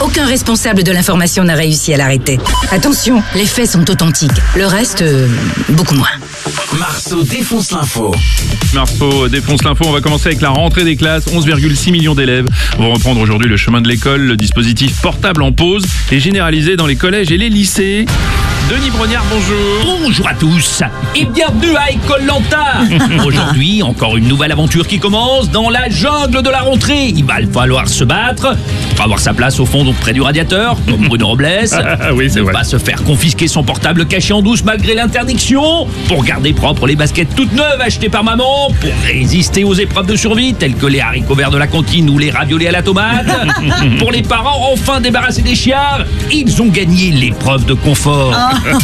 Aucun responsable de l'information n'a réussi à l'arrêter. Attention, les faits sont authentiques. Le reste, beaucoup moins. Marceau défonce l'info. Marceau défonce l'info. On va commencer avec la rentrée des classes. 11,6 millions d'élèves vont reprendre aujourd'hui le chemin de l'école. Le dispositif portable en pause est généralisé dans les collèges et les lycées. Denis Brognard, bonjour. Bonjour à tous et bienvenue à École Lanta. Aujourd'hui, encore une nouvelle aventure qui commence dans la jungle de la rentrée. Il va falloir se battre pour avoir sa place au fond, donc près du radiateur, comme Bruno Robles. Oui, c'est vrai. Va se faire confisquer son portable caché en douce malgré l'interdiction, pour garder propres les baskets toutes neuves achetées par maman, pour résister aux épreuves de survie telles que les haricots verts de la cantine ou les raviolis à la tomate. Pour les parents enfin débarrassés des chiards, ils ont gagné l'épreuve de confort.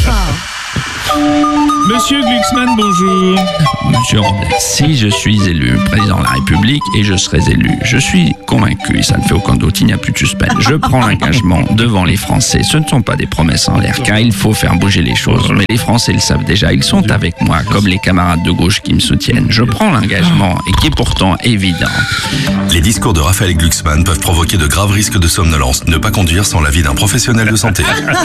Monsieur Glucksmann, bonjour. Monsieur Robles, si je suis élu président de la République, et je serai élu, je suis convaincu, et ça ne fait aucun doute, il n'y a plus de suspense, je prends l'engagement devant les Français. Ce ne sont pas des promesses en l'air, car il faut faire bouger les choses. Mais les Français le savent déjà, ils sont avec moi, comme les camarades de gauche qui me soutiennent. Je prends l'engagement, et qui est pourtant évident. Les discours de Raphaël Glucksmann peuvent provoquer de graves risques de somnolence. Ne pas conduire sans l'avis d'un professionnel de santé.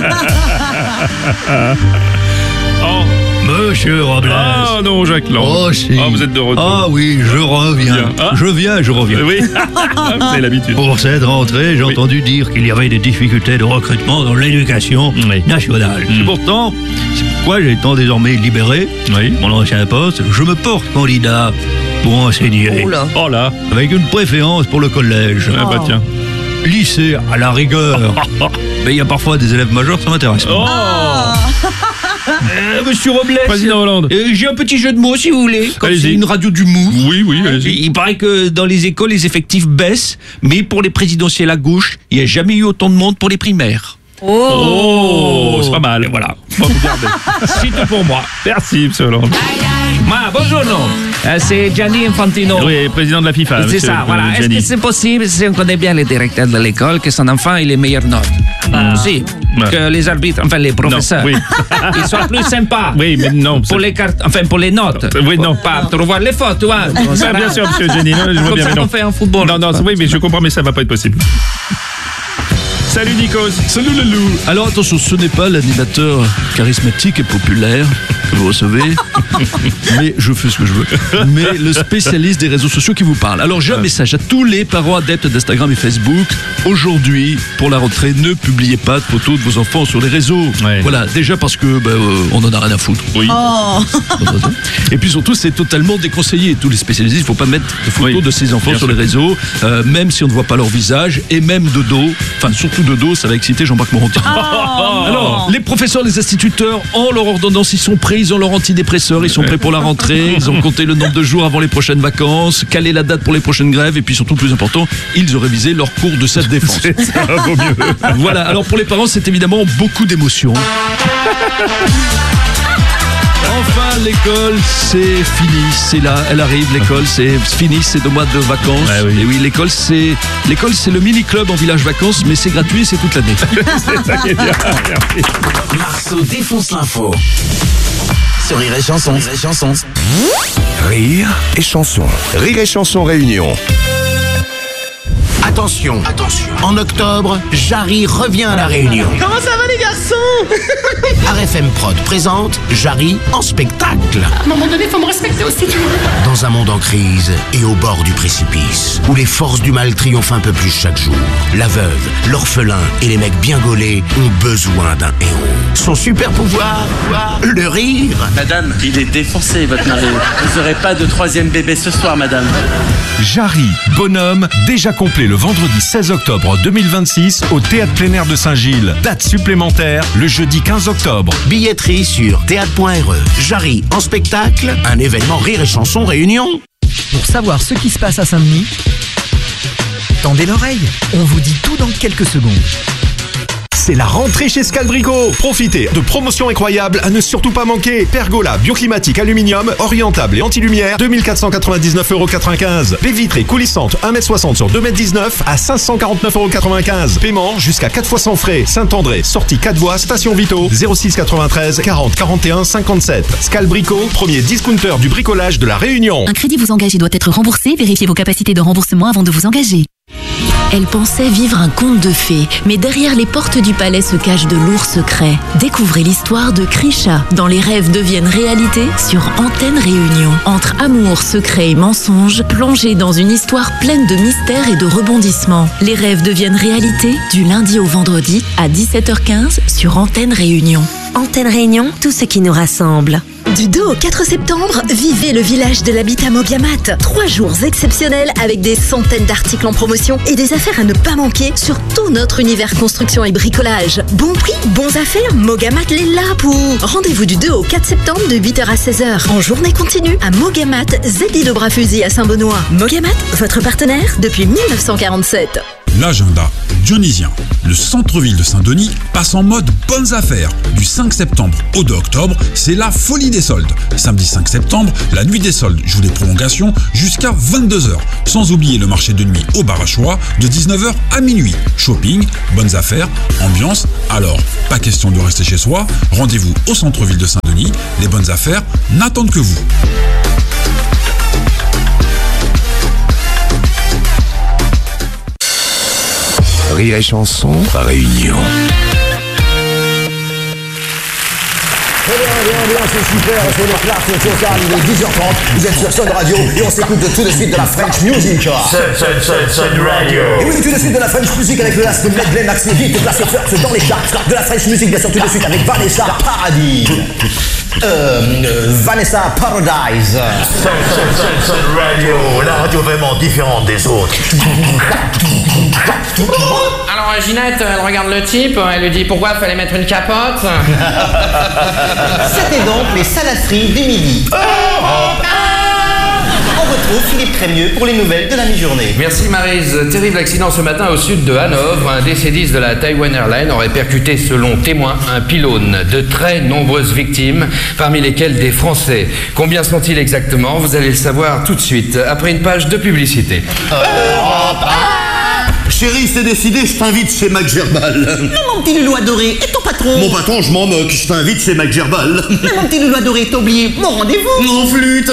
Oh, Monsieur Robles. ah non, Jacques Lang. Oh, si. Ah, vous êtes de retour. Ah oui, je reviens. Bien. Ah. Je reviens. Oui, vous avez l'habitude. Pour cette rentrée, j'ai Oui. entendu dire qu'il y avait des difficultés de recrutement dans l'éducation nationale. Et pourtant, c'est pourquoi j'étant désormais libéré, mon ancien poste, je me porte candidat pour enseigner. Oh là. Avec une préférence pour le collège. Ah bah tiens. Lycée, à la rigueur. Mais il y a parfois des élèves majeurs, ça m'intéresse. Oh. Monsieur Robles, Président Hollande. j'ai un petit jeu de mots si vous voulez, comme Allez-y. c'est une radio d'humour. Oui, allez-y. Il paraît que dans les écoles, les effectifs baissent, mais pour les présidentielles à gauche, il n'y a jamais eu autant de monde pour les primaires. Oh, c'est pas mal. Et voilà. Faut vous garder. C'est tout pour moi. Merci, monsieur Hollande. Bonjour, c'est Gianni Infantino. Oui, président de la FIFA. C'est monsieur, ça, voilà. Est-ce Gianni. que c'est possible, si on connaît bien le directeur de l'école, que son enfant ait les meilleures notes? Si, que les arbitres, enfin les professeurs, oui. ils soient plus sympas. Oui, mais non. Pour les cartes, enfin pour les notes. Oui, non. Pas pour voir les fautes, tu vois. Ah, bien sûr, monsieur Gianni. Non, je vois Comme bien, ça mais non. qu'on fait en football. Non, oui, mais je comprends, mais ça va pas être possible. Salut Nikos. Salut le loup. Alors attention, ce n'est pas l'animateur charismatique et populaire que vous recevez, mais je fais ce que je veux, mais le spécialiste des réseaux sociaux qui vous parle. Alors j'ai un message à tous les parents adeptes d'Instagram et Facebook. Aujourd'hui, pour la rentrée, ne publiez pas de photos de vos enfants sur les réseaux. Ouais. Voilà, déjà parce que on en a rien à foutre. Oui. Et puis surtout, c'est totalement déconseillé. Tous les spécialistes, il ne faut pas mettre de photos Oui, de ses enfants bien sur sûr. les réseaux, même si on ne voit pas leur visage, et même de dos, enfin surtout de dos, ça va exciter Jean-Marc Moranti. Alors, les professeurs, les instituteurs ont leur ordonnance, ils sont prêts, ils ont leur antidépresseur, ils sont prêts pour la rentrée, ils ont compté le nombre de jours avant les prochaines vacances, calé la date pour les prochaines grèves, et puis surtout, plus important, ils ont révisé leur cours de self-défense. Ça vaut mieux. Voilà, alors pour les parents, c'est évidemment beaucoup d'émotions. Enfin, l'école, c'est fini, c'est là, elle arrive, l'école, c'est fini, c'est 2 mois de vacances. Ouais, oui. Et oui, l'école, c'est le mini-club en village vacances, mais c'est gratuit, c'est toute l'année. C'est ça qui est bien. Merci. Marceau défonce l'info. Sur Rire et Chanson. Rire et chanson. Rire et chanson réunion. Attention. En octobre, Jarry revient à la Réunion. Comment ça va les garçons? RFM Prod présente Jarry en spectacle. À un moment donné, faut me respecter aussi. Dans un monde en crise et au bord du précipice, où les forces du mal triomphent un peu plus chaque jour, la veuve, l'orphelin et les mecs bien gaulés ont besoin d'un héros. Son super pouvoir, le rire. Madame, il est défoncé, votre mari. Vous n'aurez pas de 3e bébé ce soir, madame. Jarry, bonhomme, déjà complet le vendredi 16 octobre 2026 au Théâtre Plein Air de Saint-Gilles. Date supplémentaire le jeudi 15 octobre. Billetterie sur théâtre.re. Jarry en spectacle, un événement Rire et Chanson Réunion. Pour savoir ce qui se passe à Saint-Denis, tendez l'oreille, on vous dit tout dans quelques secondes. C'est la rentrée chez Scalbrico. Profitez de promotions incroyables à ne surtout pas manquer. Pergola, bioclimatique, aluminium, orientable et anti-lumière, 2499,95 €. Baies vitrées coulissantes, 1m60 sur 2m19 à 549,95 €. Paiement jusqu'à 4 fois sans frais. Saint-André, sortie 4 voies, station Vito, 06 93 40 41 57. Scalbrico, premier discounter du bricolage de la Réunion. Un crédit vous engagé doit être remboursé. Vérifiez vos capacités de remboursement avant de vous engager. Elle pensait vivre un conte de fées, mais derrière les portes du palais se cachent de lourds secrets. Découvrez l'histoire de Krisha dans Les rêves deviennent réalité sur Antenne Réunion. Entre amour, secret et mensonge, plongez dans une histoire pleine de mystères et de rebondissements. Les rêves deviennent réalité du lundi au vendredi à 17h15 sur Antenne Réunion. Antenne Réunion, tout ce qui nous rassemble. Du 2 au 4 septembre, vivez le village de l'habitat Mogamat. 3 jours exceptionnels avec des centaines d'articles en promotion et des affaires à ne pas manquer sur tout notre univers construction et bricolage. Bon prix, bons affaires, Mogamat l'est là pour. Rendez-vous du 2 au 4 septembre de 8h à 16h en journée continue à Mogamat, ZI de Bras-Fusil à Saint-Benoît. Mogamat, votre partenaire depuis 1947. L'agenda dionysien. Le centre-ville de Saint-Denis passe en mode bonnes affaires. Du 5 septembre au 2 octobre, c'est la folie des soldes. Samedi 5 septembre, la nuit des soldes joue des prolongations jusqu'à 22h. Sans oublier le marché de nuit au bar à choix de 19h à minuit. Shopping, bonnes affaires, ambiance. Alors, pas question de rester chez soi. Rendez-vous au centre-ville de Saint-Denis. Les bonnes affaires n'attendent que vous. Rire et chanson, Réunion. C'est super, c'est le Clark Total, il est 10h30, vous êtes sur Sun Radio et on s'écoute tout de suite de la French Music. Sun Radio. Et oui, tout de suite de la French Music avec le last medley Max Vite, placé first dans les charts. De la French Music, bien sûr, tout de suite avec Vanessa Paradis. Vanessa Paradise. Sun Radio, la radio vraiment différente des autres. Alors Ginette, elle regarde le type, elle lui dit pourquoi il fallait mettre une capote. C'était donc les salaceries du midi. On retrouve Philippe Crémieux pour les nouvelles de la mi-journée. Merci Maryse. Terrible accident ce matin au sud de Hanovre. Un DC-10 de la Taiwan Airlines aurait percuté, selon témoins, un pylône. De très nombreuses victimes, parmi lesquelles des Français. Combien sont-ils exactement? Vous allez le savoir tout de suite, après une page de publicité. Chérie, c'est décidé, je t'invite chez Mac Gerbal. Mais mon petit loulou adoré, et ton patron? Mon patron, je m'en moque, je t'invite chez Mac Gerbal. Mais mon petit loulou adoré, t'as oublié mon rendez-vous? Mon flûte.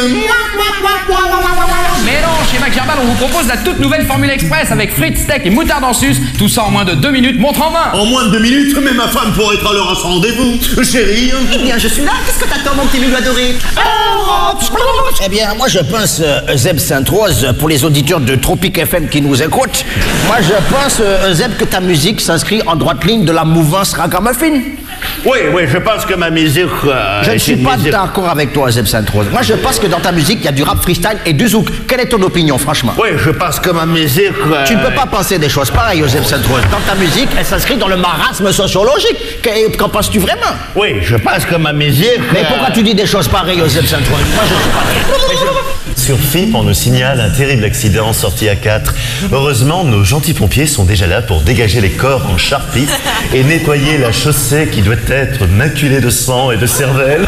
Mais non, chez Mac Gerbal, on vous propose la toute nouvelle Formule Express avec frites, steak et moutarde en sus. Tout ça en moins de 2 minutes, montre en main. En moins de 2 minutes, mais ma femme pourrait être à l'heure à son rendez-vous. Chérie. Eh bien, je suis là, qu'est-ce que t'attends, mon petit loulou adoré? Eh bien, moi je pense, Zeb Sainte-Rose, pour les auditeurs de Tropic FM qui nous écoutent, moi je pense, Zeb, que ta musique s'inscrit en droite ligne de la mouvance ragamuffin. Oui, je pense que ma musique... je ne suis pas d'accord avec toi, Zeb Sainte-Rose. Moi je pense que dans ta musique, il y a du rap freestyle et du zouk. Quelle est ton opinion, franchement? Oui, je pense que ma musique... Tu ne peux pas penser des choses pareilles, Zeb Sainte-Rose. Dans ta musique, elle s'inscrit dans le marasme sociologique. Qu'en penses-tu vraiment? Oui, je pense que ma musique... Mais pourquoi tu dis des choses pareilles, Zeb Sainte-Rose? Moi je ne suis pas d'accord. Sur FIP, on nous signale un terrible accident sorti à 4. Heureusement, nos gentils pompiers sont déjà là pour dégager les corps en charpie et nettoyer la chaussée qui doit être maculée de sang et de cervelle.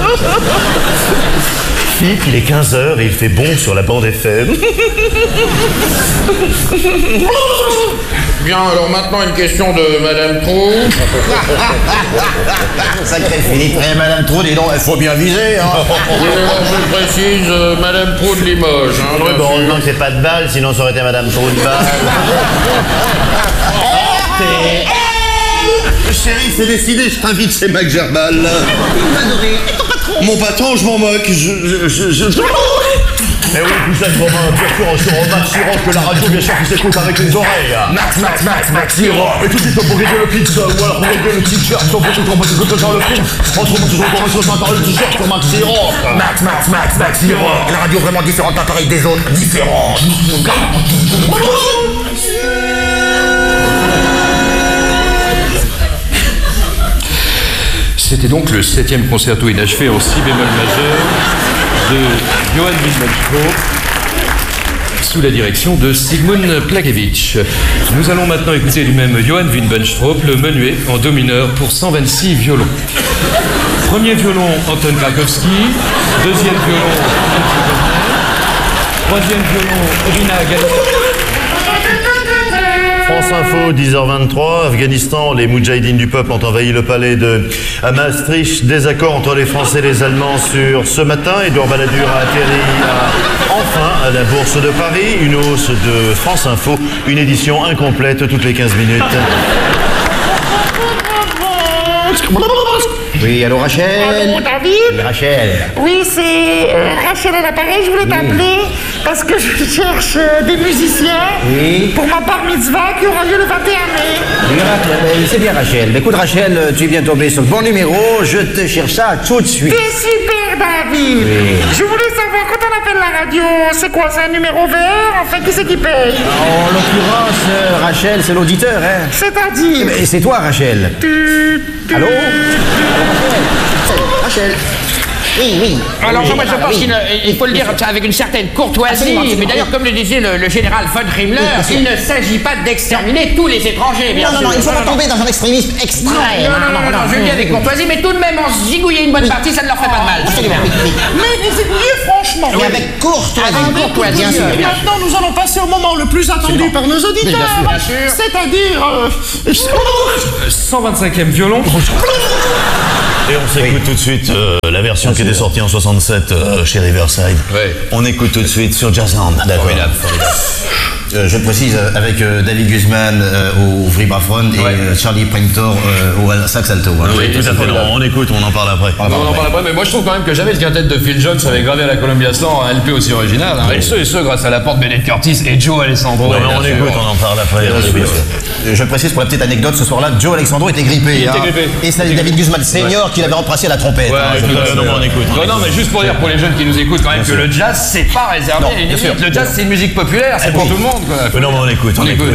FIP, il est 15h et il fait bon sur la bande FM. Bien, alors maintenant une question de Madame Trou. Sacré Philippe. Eh, Madame Trou, dis donc, il faut bien viser, hein. Oui, je précise, Madame Trou de Limoges. Hein, oui, bon, heureusement que c'est pas de balle, sinon ça aurait été Madame Trou de balle. Chérie, c'est décidé, je t'invite chez Mac Gerbal. Et ton patron? Mon patron, je m'en moque, Eh oui, vous êtes vraiment bien sûr sur Max Rock, que la radio bien sûr qui s'écoute avec les oreilles. Max Et tout de suite, pour régler le pizza, ou alors pour régler le t-shirt, on peut tout combattre dans le film. Autrement, toujours pour sur le t-shirt sur Max Rock. Max Rock. La radio vraiment différente, appareil des autres, différente. C'était donc le 7e concerto inachevé en si bémol majeur de Johann Wilhelm sous la direction de Sigmund Plagevich. Nous allons maintenant écouter du même Johann Winbenstrop le menuet en do mineur pour 126 violons. Premier violon, Anton Krakowski. Deuxième violon, troisième violon, Irina Galina. Info, 10h23. Afghanistan, les Moudjahidines du peuple ont envahi le palais de Maastricht. Désaccord entre les Français et les Allemands sur ce matin. Édouard Balladur a atterri enfin à la Bourse de Paris. Une hausse de France Info. Une édition incomplète toutes les 15 minutes. Oui, allô Rachel? Allô David? Oui, Rachel. Oui, c'est Rachel à l'appareil, je voulais t'appeler parce que je cherche des musiciens pour ma bar mitzvah qui aura lieu le 21 mai. Oui, c'est bien Rachel. Écoute Rachel, tu es bien tombé sur le bon numéro, je te cherche ça tout de suite. T'es super David. Oui. Je voulais savoir, quand on appelle la radio, c'est quoi? C'est un numéro vert? Enfin, qui c'est qui paye? En l'occurrence, Rachel, c'est l'auditeur, hein? C'est-à-dire? Et c'est toi Rachel. Allô? Rachel. Oui. Alors moi je pense qu'il faut le dire avec une certaine courtoisie, mais d'ailleurs comme le disait le général von Himmler, il ne s'agit pas d'exterminer tous les étrangers, bien sûr. Non, il ne faut pas tomber dans un extrémisme extrême. Non, je le dis avec courtoisie, mais tout de même en se zigouiller une bonne partie, ça ne leur fait pas de mal. Mais les zigouiller, franchement. Et avec courtoisie. Bien sûr. Maintenant, nous allons passer au moment le plus attendu par nos auditeurs. Bien sûr. C'est-à-dire... 125e violon. Et on s'écoute tout de suite la version qui était sortie en 67 chez Riverside. Ouais. On écoute tout de suite sur Jazzland. D'accord. Formidable. Je précise avec David Guzman au vibraphone et Charlie Prentor au sax alto. Hein. Oui, tout à fait. On écoute, on en parle après. On en parle après, mais moi je trouve quand même que jamais le quintet de Phil Jones avait gravé à la Columbia Store un LP aussi original. Hein. Et ce grâce à l'apport de Bennett Curtis et Joe Alessandro. Non, mais on écoute, on en parle après. Je précise pour la petite anecdote, ce soir-là, Joe Alessandro était grippé. Il était grippé. Et c'est David Guzman Senior qui l'avait remplacé à la trompette. On écoute. Non, mais juste pour dire pour les jeunes qui nous écoutent quand même que le jazz c'est pas réservé à une élite. Le jazz c'est une musique populaire, c'est pour tout le monde. Non, mais on écoute.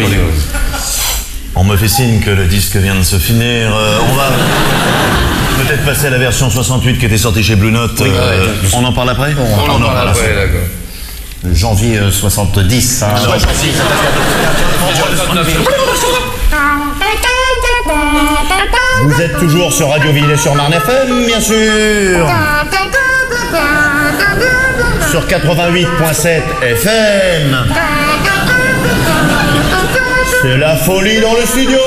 On me fait signe que le disque vient de se finir. On va peut-être passer à la version 68 qui était sortie chez Blue Note. On en parle après? On en parle après, d'accord. Janvier 70. Hein. 66. Vous êtes toujours sur Radio Villers-sur-Marne FM, bien sûr. Sur 88.7 FM. C'est la folie dans le studio.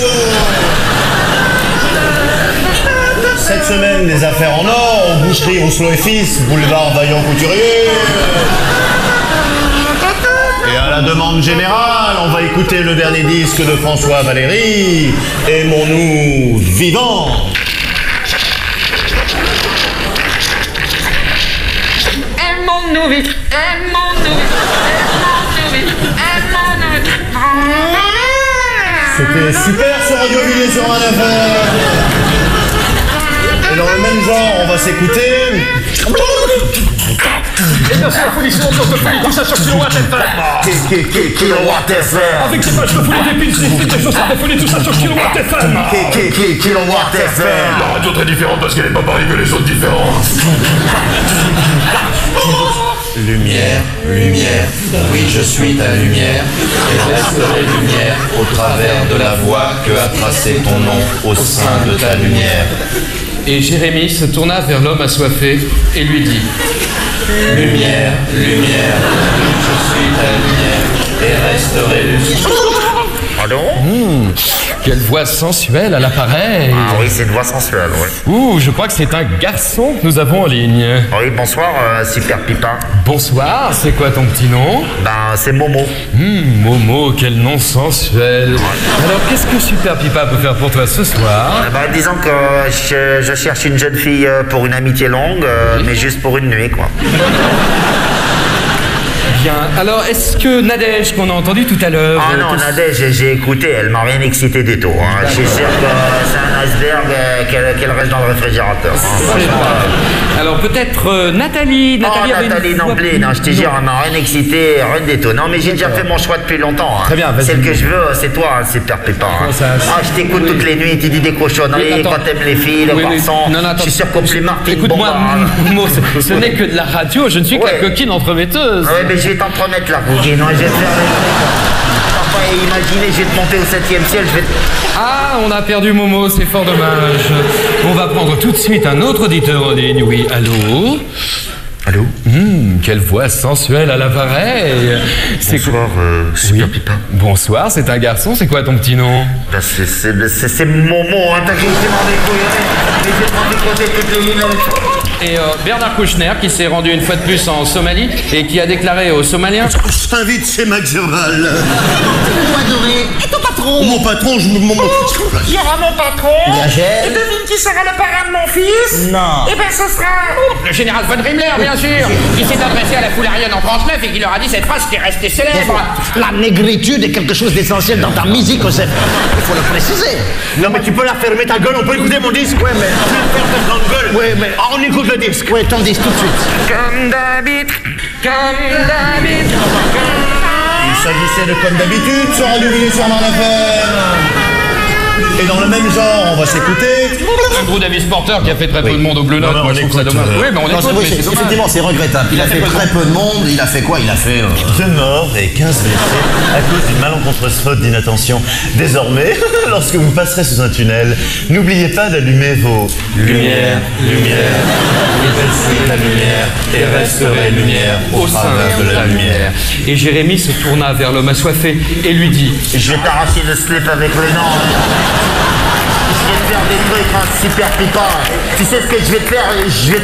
Cette semaine, des affaires en or, aux boucheries Rousselot et Fils, boulevard Vaillant Couturier. Et à la demande générale, on va écouter le dernier disque de François Valéry, Aimons-nous vivants. Aimons-nous vite, aimons-nous vite, aimons-nous vite, aimons-nous vite. C'était super sur Radio Villers-sur-Marne FM. Et dans le même genre, on va s'écouter. Et bien sûr, la folie, c'est notre folie, tout ça sur Kilowatt FM. Kilowatt FM. Avec des pages de folie, des pins, des chaussettes de folie, tout ça sur Kilowatt FM. Kilowatt FM. La radio très différente parce qu'elle n'est pas pareille que les autres différentes. Lumière, lumière, oui je suis ta lumière, et resterai lumière au travers de la voie que a tracé ton nom au sein de ta lumière. Et Jérémie se tourna vers l'homme assoiffé et lui dit: Lumière, lumière, oui je suis ta lumière, et resterai lumière. Pardon? Quelle voix sensuelle à l'appareil. Ah oui, c'est une voix sensuelle, oui. Ouh, je crois que c'est un garçon que nous avons en ligne. Oui, bonsoir, Super Pipa. Bonsoir, c'est quoi ton petit nom? Ben, c'est Momo. Momo, quel nom sensuel. Alors, qu'est-ce que Super Pipa peut faire pour toi ce soir? Ben, disons que je cherche une jeune fille pour une amitié longue, mais juste pour une nuit, quoi. Bien, alors est-ce que Nadège qu'on a entendu tout à l'heure... Ah non, Nadège, j'ai écouté, elle m'a rien excité du tout. Hein. Je suis sûr que c'est un iceberg qu'elle reste dans le réfrigérateur. Hein. Alors peut-être Nathalie... Nathalie non plus, non, je te jure, elle m'a rien excité, rien du tout. Non, mais j'ai déjà fait mon choix depuis longtemps. Hein. Très bien, vas-y. Celle que je veux, c'est toi, hein, Super Pépin. Hein. Ah, je t'écoute toutes les nuits, tu dis des cochonneries, quand t'aimes les filles, les garçons. Non, je suis sûr qu'on plus Martine. Écoute-moi, ce n'est que de la radio, je ne suis que la coquine entremetteuse. Ouais, mais je vais t'en promettre la coquine, je vais te faire imaginez, je vais te monter au 7e ciel, je vais te... Ah, on a perdu Momo, c'est fort dommage. On va prendre tout de suite un autre auditeur en ligne. Oui, allô? Allô? Quelle voix sensuelle à l'appareil. Bonsoir, Super Pipin. Bonsoir, c'est un garçon, c'est quoi ton petit nom? Ben, c'est Momo, hein, t'as qu'à Et Bernard Kouchner qui s'est rendu une fois de plus en Somalie et qui a déclaré aux Somaliens... Je t'invite chez Max Geval. Moi, Doré. Et ton patron? Mon patron, Il y aura mon patron. Et devine qui sera le parrain de mon fils? Non. Eh ben, ce sera... Le général von Himmler, bien sûr, qui s'est adressé à la foule arienne en 39 et qui leur a dit cette phrase qui est restée célèbre. La négritude est quelque chose d'essentiel dans ta musique, Joseph. Il faut le préciser. Non, mais tu peux la fermer ta gueule, on peut écouter mon disque. Ouais, mais... Tu peux faire ta grande gueule. Ouais, mais... On écoute le disque. Ouais, ton disque tout de suite. Comme d'habitude. Comme d'habitude. Il s'agissait de Comme d'habitude sur Radio Ville sur Nord FM. Et dans le même genre, on va s'écouter. Un gros Davis Porter qui a fait très peu de monde au Bleu Note, moi je trouve ça dommage. Oui, mais on écoute, mais c'est dommage. Effectivement, c'est regrettable. Il a fait très peu de monde, il a fait quoi? Il a fait... 2 morts et 15 blessés à cause d'une malencontreuse faute d'inattention. Désormais, lorsque vous passerez sous un tunnel, n'oubliez pas d'allumer vos lumières, la lumière et resterait lumière au sein de la lumière. Et Jérémie se tourna vers l'homme assoiffé et lui dit: je vais t'arracher le slip avec le nom. Je vais te faire des trucs, hein, Super Pipin. Tu sais ce que je vais te faire? Je vais